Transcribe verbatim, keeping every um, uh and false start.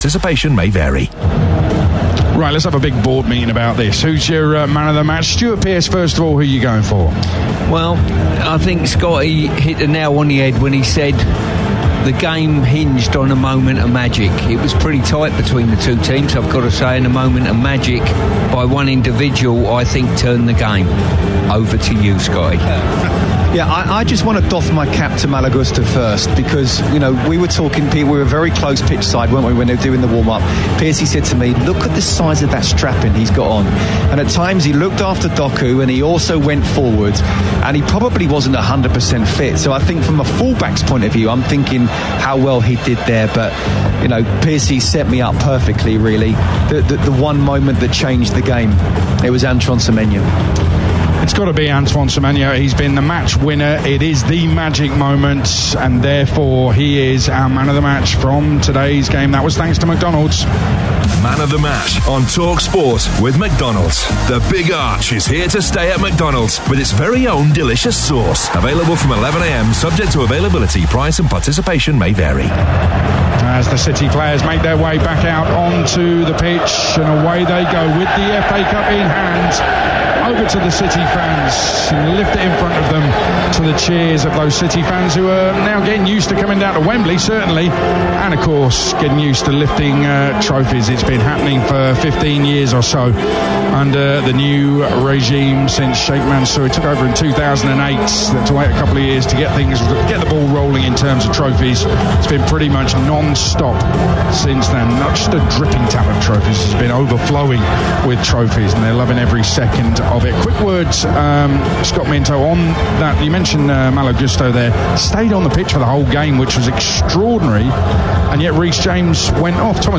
Participation may vary. Right, let's have a big board meeting about this. Who's your uh, man of the match? Stuart Pearce, first of all, who are you going for? Well, I think Scotty hit the nail on the head when he said the game hinged on a moment of magic. It was pretty tight between the two teams, I've got to say, and a moment of magic by one individual, I think, turned the game. Over to you, Scotty. Yeah, I, I just want to doff my cap to Malagusta first, because, you know, we were talking, we were very close pitch side, weren't we, when they were doing the warm-up. Piercy said to me, look at the size of that strapping he's got on. And at times he looked after Doku and he also went forward, and he probably wasn't one hundred percent fit. So I think from a fullback's point of view, I'm thinking how well he did there. But, you know, Piercy set me up perfectly, really. The, the, the one moment that changed the game, it was Antoine Semenyo. It's got to be Antoine Semenyo. He's been the match winner. It is the magic moment, and therefore he is our man of the match from today's game. That was thanks to McDonald's. Man of the match on Talk Sport with McDonald's. The Big Arch is here to stay at McDonald's with its very own delicious sauce. Available from eleven a.m, subject to availability, price and participation may vary. As the City players make their way back out onto the pitch, and away they go with the F A Cup in hand. Over to the City fans, and lift it in front of them to the cheers of those City fans who are now getting used to coming down to Wembley, certainly, and of course getting used to lifting uh, trophies. It's been happening for fifteen years or so under the new regime since Sheikh Mansour took over in two thousand eight. Had to wait a couple of years to get things, get the ball rolling in terms of trophies. It's been pretty much non-stop since then. Not just a dripping tap of trophies, it's been overflowing with trophies, and they're loving every second of it. Quick words, um, Scott Minto, on that. You mentioned uh, Malo Gusto there. Stayed on the pitch for the whole game, which was extraordinary, and yet Reece James went off. Thomas